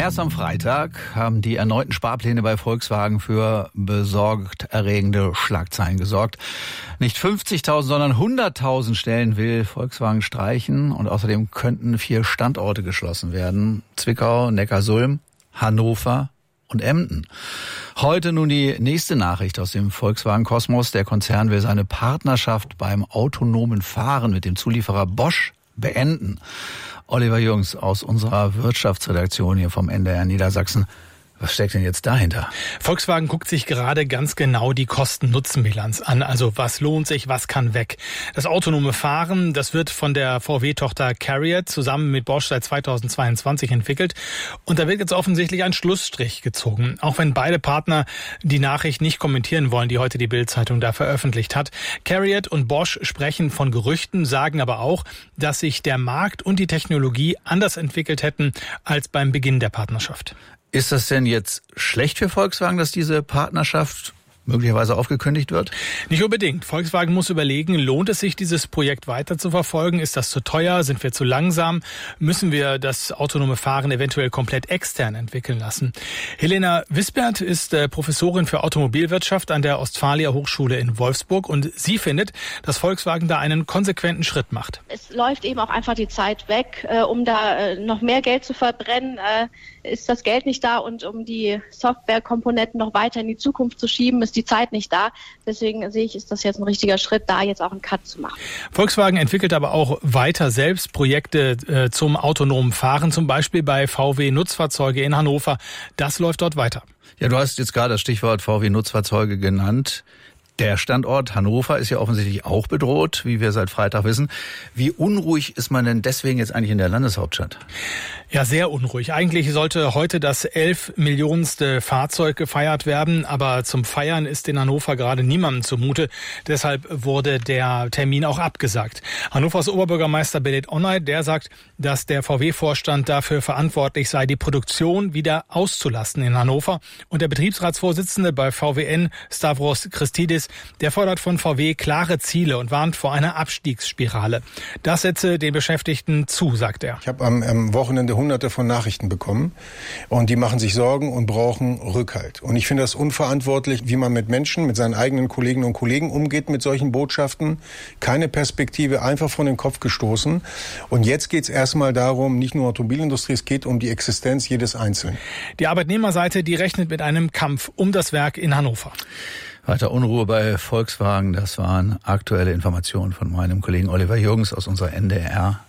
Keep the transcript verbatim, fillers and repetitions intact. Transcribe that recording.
Erst am Freitag haben die erneuten Sparpläne bei Volkswagen für besorgterregende Schlagzeilen gesorgt. Nicht fünfzigtausend, sondern hunderttausend Stellen will Volkswagen streichen und außerdem könnten vier Standorte geschlossen werden. Zwickau, Neckarsulm, Hannover und Emden. Heute nun die nächste Nachricht aus dem Volkswagen-Kosmos. Der Konzern will seine Partnerschaft beim autonomen Fahren mit dem Zulieferer Bosch beenden. Oliver Jürgens aus unserer Wirtschaftsredaktion hier vom N D R Niedersachsen. Was steckt denn jetzt dahinter? Volkswagen guckt sich gerade ganz genau die Kosten-Nutzen-Bilanz an. Also was lohnt sich, was kann weg? Das autonome Fahren, das wird von der V W-Tochter CARIAD zusammen mit Bosch seit zweitausendzweiundzwanzig entwickelt. Und da wird jetzt offensichtlich ein Schlussstrich gezogen. Auch wenn beide Partner die Nachricht nicht kommentieren wollen, die heute die Bild-Zeitung da veröffentlicht hat. CARIAD und Bosch sprechen von Gerüchten, sagen aber auch, dass sich der Markt und die Technologie anders entwickelt hätten als beim Beginn der Partnerschaft. Ist das denn jetzt schlecht für Volkswagen, dass diese Partnerschaft möglicherweise aufgekündigt wird? Nicht unbedingt. Volkswagen muss überlegen, lohnt es sich, dieses Projekt weiter zu verfolgen? Ist das zu teuer? Sind wir zu langsam? Müssen wir das autonome Fahren eventuell komplett extern entwickeln lassen? Helena Wisbert ist äh, Professorin für Automobilwirtschaft an der Ostfalia Hochschule in Wolfsburg und sie findet, dass Volkswagen da einen konsequenten Schritt macht. Es läuft eben auch einfach die Zeit weg, äh, um da äh, noch mehr Geld zu verbrennen. Äh, ist das Geld nicht da und um die Softwarekomponenten noch weiter in die Zukunft zu schieben, ist die Zeit nicht da. Deswegen sehe ich, ist das jetzt ein richtiger Schritt, da jetzt auch einen Cut zu machen. Volkswagen entwickelt aber auch weiter selbst Projekte äh, zum autonomen Fahren, zum Beispiel bei V W Nutzfahrzeuge in Hannover. Das läuft dort weiter. Ja, du hast jetzt gerade das Stichwort V W Nutzfahrzeuge genannt. Der Standort Hannover ist ja offensichtlich auch bedroht, wie wir seit Freitag wissen. Wie unruhig ist man denn deswegen jetzt eigentlich in der Landeshauptstadt? Ja, sehr unruhig. Eigentlich sollte heute das elf Millionenste Fahrzeug gefeiert werden, aber zum Feiern ist in Hannover gerade niemandem zumute. Deshalb wurde der Termin auch abgesagt. Hannovers Oberbürgermeister Belit Onay, der sagt, dass der V W-Vorstand dafür verantwortlich sei, die Produktion wieder auszulasten in Hannover. Und der Betriebsratsvorsitzende bei V W N, Stavros Christidis, der fordert von V W klare Ziele und warnt vor einer Abstiegsspirale. Das setze den Beschäftigten zu, sagt er. Ich habe am, am Wochenende hunderte von Nachrichten bekommen und die machen sich Sorgen und brauchen Rückhalt. Und ich finde das unverantwortlich, wie man mit Menschen, mit seinen eigenen Kolleginnen und Kollegen umgeht mit solchen Botschaften. Keine Perspektive, einfach von den Kopf gestoßen. Und jetzt geht es erstmal darum, nicht nur Automobilindustrie, es geht um die Existenz jedes Einzelnen. Die Arbeitnehmerseite, die rechnet mit einem Kampf um das Werk in Hannover. Weiter Unruhe bei Volkswagen, das waren aktuelle Informationen von meinem Kollegen Oliver Jürgens aus unserer N D R